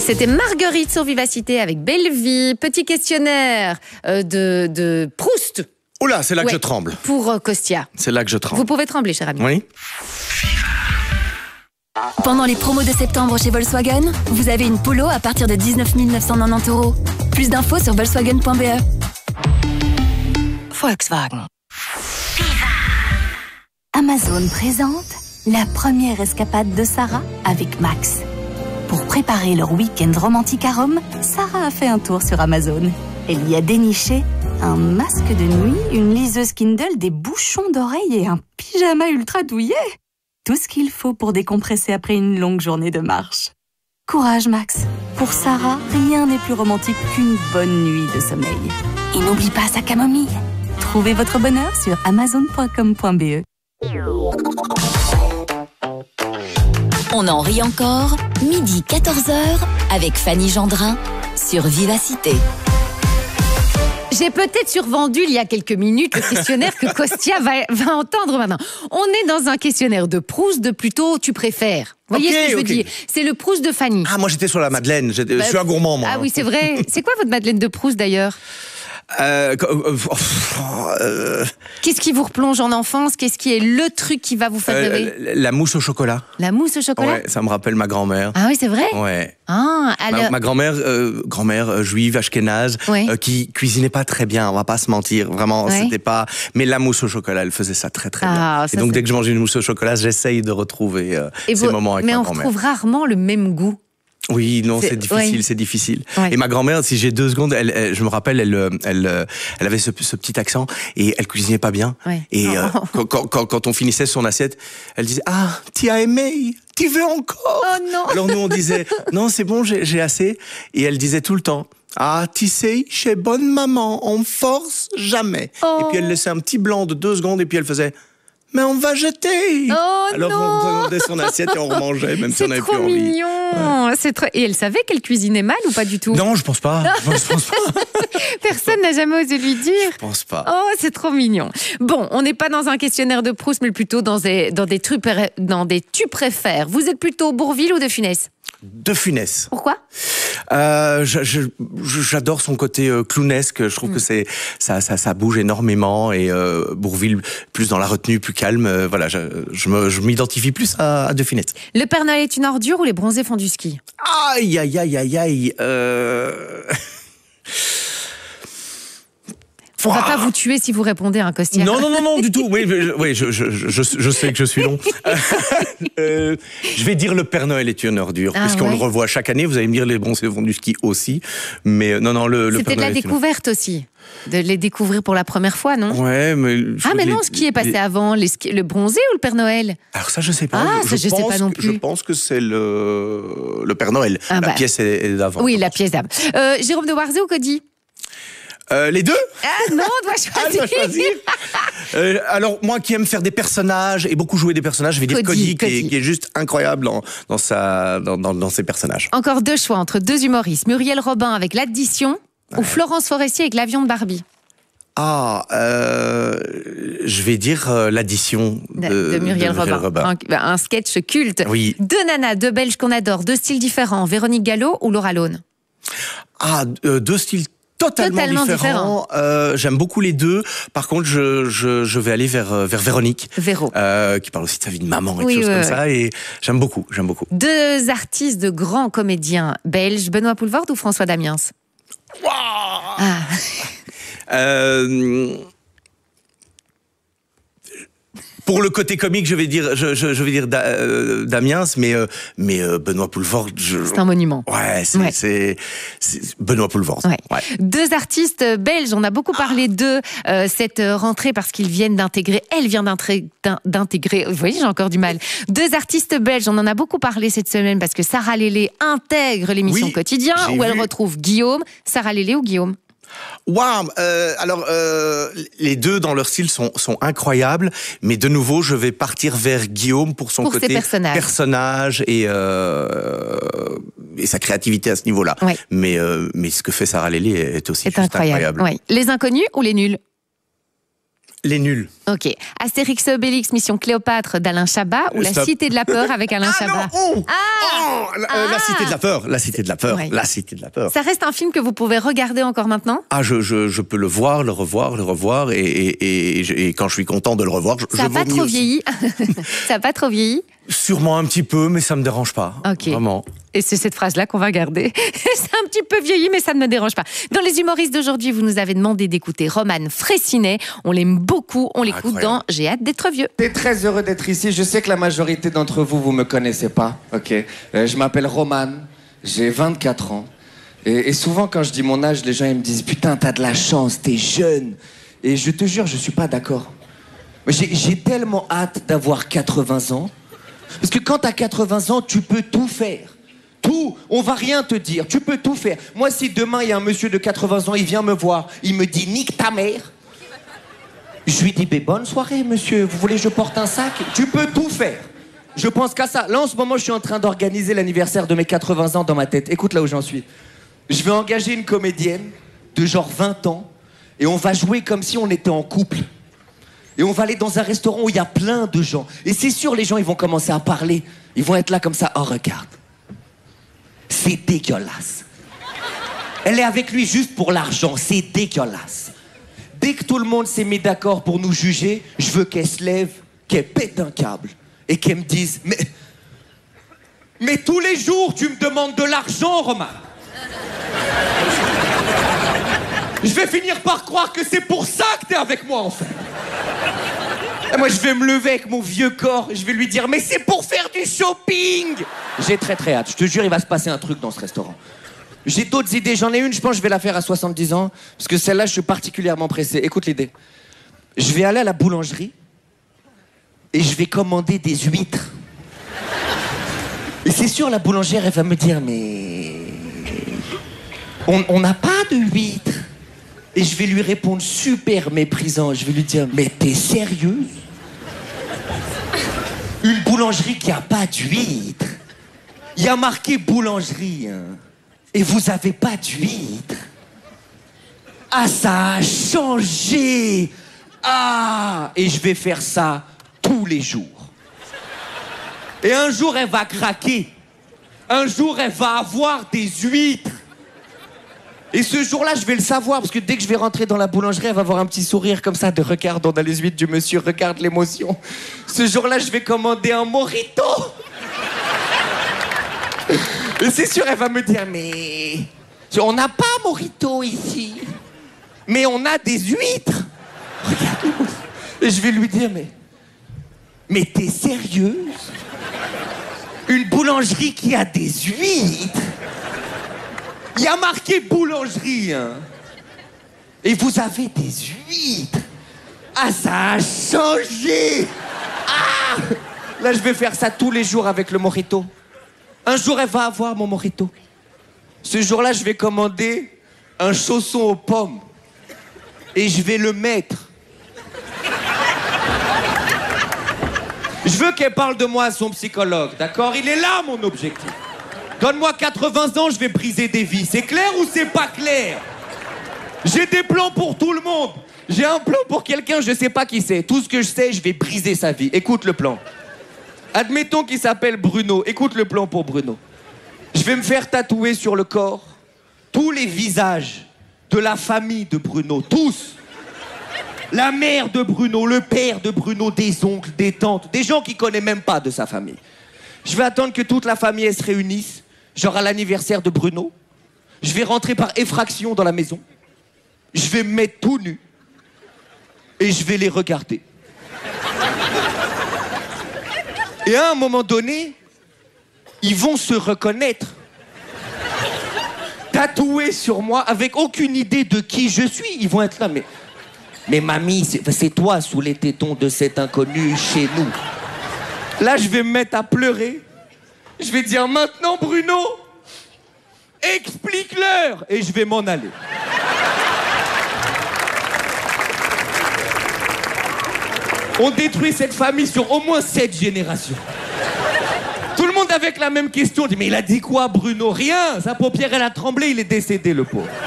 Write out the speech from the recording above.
C'était Marguerite sur Vivacité avec Belle Vie. Petit questionnaire de Proust. Oula, c'est là que je tremble. Pour Costia. C'est là que je tremble. Vous pouvez trembler, cher ami. Oui. Pendant les promos de septembre chez Volkswagen, vous avez une Polo à partir de 19 990 €. Plus d'infos sur volkswagen.be. Volkswagen. Amazon présente la première escapade de Sarah avec Max. Pour préparer leur week-end romantique à Rome, Sarah a fait un tour sur Amazon. Elle y a déniché un masque de nuit, une liseuse Kindle, des bouchons d'oreilles et un pyjama ultra douillet. Tout ce qu'il faut pour décompresser après une longue journée de marche. Courage, Max. Pour Sarah, rien n'est plus romantique qu'une bonne nuit de sommeil. Et n'oublie pas sa camomille. Trouvez votre bonheur sur amazon.com.be. On en rit encore, midi 14h, avec Fanny Gendrin, sur Vivacité. J'ai peut-être survendu il y a quelques minutes le questionnaire que Costia va entendre maintenant. On est dans un questionnaire de Proust, de plutôt tu préfères. Vous voyez ce que je veux dire? C'est le Proust de Fanny. Ah, moi j'étais sur la Madeleine, je suis un gourmand moi. Ah oui, c'est vrai. C'est quoi votre Madeleine de Proust d'ailleurs? Qu'est-ce qui vous replonge en enfance? Qu'est-ce qui est le truc qui va vous faire rêver? La mousse au chocolat. La mousse au chocolat? Ouais, ça me rappelle ma grand-mère. Ah oui, c'est vrai? Ouais. Ah, alors... Ma grand-mère juive, ashkénaze, qui cuisinait pas très bien, on va pas se mentir, vraiment, c'était pas... Mais la mousse au chocolat, elle faisait ça très très bien. Et donc dès que je mange une mousse au chocolat, j'essaye de retrouver ces moments avec ma grand-mère. Mais on retrouve rarement le même goût. Oui, non, c'est difficile, c'est difficile. Ouais. Et ma grand-mère, si j'ai 2 secondes, je me rappelle, elle avait ce petit accent et elle cuisinait pas bien. Ouais. Et quand on finissait son assiette, elle disait ah, tu as aimé, tu veux encore? Oh non. Alors nous on disait non, c'est bon, j'ai assez. Et elle disait tout le temps ah, tu sais, chez bonne maman, on force jamais. Et puis elle laissait un petit blanc de 2 secondes et puis elle faisait mais on va jeter. Alors on prenait son assiette et on remangeait, même si on n'avait plus envie. C'est trop mignon. C'est trop... Et elle savait qu'elle cuisinait mal ou pas du tout? Non, je pense pas. Personne n'a jamais osé lui dire. Je pense pas. Oh, c'est trop mignon. Bon, on n'est pas dans un questionnaire de Proust, mais plutôt dans des tu préfères. Vous êtes plutôt Bourvil ou De Funès? De Funès. Pourquoi? J'adore son côté clownesque. Je trouve que ça bouge énormément et Bourvil plus dans la retenue, plus calme. Voilà, je m'identifie plus à De Funès. Le Père Noël est une ordure ou les bronzés font du ski? Aïe aïe aïe aïe aïe. On va pas vous tuer si vous répondez à un Costia. Non, du tout. Oui, je sais que je suis long. Je vais dire le Père Noël est une ordure, puisqu'on le revoit chaque année. Vous allez me dire les bronzés font du ski aussi. Mais non, le Père Noël. C'était de la découverte aussi. De les découvrir pour la première fois, non? Ouais, mais... mais non, ce qui est passé avant, le bronzé ou le Père Noël? Alors ça, je sais pas. Je sais pas non plus. Je pense que c'est le Père Noël. La pièce est d'avant. Oui, la pièce d'avant. Jérôme de Warzé ou Cody? Les deux? Ah non, on doit choisir. Alors, moi qui aime faire des personnages et beaucoup jouer des personnages, je vais dire Cody. Qui est juste incroyable dans ses personnages. Encore 2 choix entre 2 humoristes. Muriel Robin avec L'Addition ou Florence Forestier avec L'avion de Barbie. Je vais dire L'Addition de Muriel Robin. Un sketch culte. Oui. 2 nanas, 2 Belges qu'on adore, 2 styles différents. Véronique Gallo ou Laura Lone? 2 styles totalement différents. J'aime beaucoup les 2. Par contre, je vais aller vers Véronique. Véro. Qui parle aussi de sa vie de maman et des choses comme ça. Et j'aime beaucoup. 2 artistes de grands comédiens belges, Benoît Poelvoorde ou François Damiens? Pour le côté comique, je vais dire Damiens, mais Benoît Poelvoorde. C'est un monument. Ouais, c'est Benoît Poelvoorde. Ouais. 2 artistes belges, on a beaucoup parlé d'eux cette rentrée parce qu'ils viennent d'intégrer. Elle vient d'intégrer. Vous voyez, j'ai encore du mal. 2 artistes belges, on en a beaucoup parlé cette semaine parce que Sarah Lélé intègre l'émission Quotidien où elle retrouve Guillaume. Sarah Lélé ou Guillaume? Waouh, alors les 2 dans leur style sont incroyables, mais de nouveau je vais partir vers Guillaume pour son côté personnage et sa créativité à ce niveau-là. Ouais. Mais ce que fait Sarah Lélé est aussi juste incroyable. Ouais. Les inconnus ou les nuls? Les nuls. Ok. Astérix et Obélix, Mission Cléopâtre d'Alain Chabat ou La Stop. Cité de la Peur avec Alain Chabat? La Cité de la Peur. La Cité de la Peur. Ouais. La Cité de la Peur. Ça reste un film que vous pouvez regarder encore maintenant? Ah, je peux le voir, le revoir, et quand je suis content de le revoir, Ça n'a pas trop vieilli. Ça n'a pas trop vieilli? Sûrement un petit peu, mais ça me dérange pas. Ok. Vraiment. Et c'est cette phrase-là qu'on va garder. C'est un petit peu vieilli, mais ça ne me dérange pas. Dans les humoristes d'aujourd'hui, vous nous avez demandé d'écouter Roman Frécinet. On l'aime beaucoup. On l'écoute dans J'ai hâte d'être vieux. J'étais très heureux d'être ici. Je sais que la majorité d'entre vous, vous me connaissez pas. Ok. Je m'appelle Roman. J'ai 24 ans. Et souvent, quand je dis mon âge, les gens ils me disent putain, t'as de la chance, t'es jeune. Et je te jure, je suis pas d'accord. J'ai tellement hâte d'avoir 80 ans. Parce que quand t'as 80 ans, tu peux tout faire. Tout, on va rien te dire, tu peux tout faire. Moi, si demain, il y a un monsieur de 80 ans, il vient me voir, il me dit « nique ta mère », je lui dis « bonne soirée, monsieur, vous voulez que je porte un sac ?» Tu peux tout faire. Je pense qu'à ça. Là, en ce moment, je suis en train d'organiser l'anniversaire de mes 80 ans dans ma tête. Écoute là où j'en suis. Je vais engager une comédienne de genre 20 ans et on va jouer comme si on était en couple. Et on va aller dans un restaurant où il y a plein de gens. Et c'est sûr, les gens, ils vont commencer à parler. Ils vont être là comme ça. Oh, regarde. C'est dégueulasse. Elle est avec lui juste pour l'argent. C'est dégueulasse. Dès que tout le monde s'est mis d'accord pour nous juger, je veux qu'elle se lève, qu'elle pète un câble. Et qu'elle me dise, mais tous les jours, tu me demandes de l'argent, Romain. Je vais finir par croire que c'est pour ça que t'es avec moi, en fait. Et moi, je vais me lever avec mon vieux corps et je vais lui dire « Mais c'est pour faire du shopping !» J'ai très très hâte. Je te jure, il va se passer un truc dans ce restaurant. J'ai d'autres idées. J'en ai une, je pense que je vais la faire à 70 ans. Parce que celle-là, je suis particulièrement pressé. Écoute l'idée. Je vais aller à la boulangerie et je vais commander des huîtres. Et c'est sûr, la boulangère, elle va me dire « Mais... on n'a pas de huîtres !» Et je vais lui répondre super méprisant. Je vais lui dire, mais t'es sérieuse? Une boulangerie qui a pas d'huîtres. Il y a marqué boulangerie, hein. Et vous avez pas d'huîtres. Ah, ça a changé. Ah, et je vais faire ça tous les jours. Et un jour, elle va craquer. Un jour, elle va avoir des huîtres. Et ce jour-là, je vais le savoir, parce que dès que je vais rentrer dans la boulangerie, elle va avoir un petit sourire comme ça de « Regarde, on a les huîtres du monsieur, regarde l'émotion ». Ce jour-là, je vais commander un mojito. Et c'est sûr, elle va me dire « Mais on n'a pas mojito ici, mais on a des huîtres. » Regarde. Et je vais lui dire « Mais t'es sérieuse? Une boulangerie qui a des huîtres? Il y a marqué boulangerie, hein. Et vous avez des huîtres. Ah, ça a changé. Ah. Là, je vais faire ça tous les jours avec le mojito. Un jour, elle va avoir mon mojito. Ce jour-là, je vais commander un chausson aux pommes. Et je vais le mettre. Je veux qu'elle parle de moi à son psychologue, d'accord? Il est là, mon objectif. Donne-moi 80 ans, je vais briser des vies. C'est clair ou c'est pas clair? J'ai des plans pour tout le monde. J'ai un plan pour quelqu'un, je sais pas qui c'est. Tout ce que je sais, je vais briser sa vie. Écoute le plan. Admettons qu'il s'appelle Bruno. Écoute le plan pour Bruno. Je vais me faire tatouer sur le corps tous les visages de la famille de Bruno. Tous. La mère de Bruno, le père de Bruno, des oncles, des tantes, des gens qu'il connaît même pas de sa famille. Je vais attendre que toute la famille elle se réunisse. Genre à l'anniversaire de Bruno. Je vais rentrer par effraction dans la maison. Je vais me mettre tout nu. Et je vais les regarder. Et à un moment donné, ils vont se reconnaître. Tatoués sur moi, avec aucune idée de qui je suis. Ils vont être là, mais mamie, c'est toi sous les tétons de cet inconnu chez nous. Là, je vais me mettre à pleurer. Je vais dire, maintenant, Bruno, explique-leur. Et je vais m'en aller. On détruit cette famille sur au moins 7 générations. Tout le monde avec la même question. Dit, mais il a dit quoi, Bruno? Rien. Sa paupière, elle a tremblé. Il est décédé, le pauvre.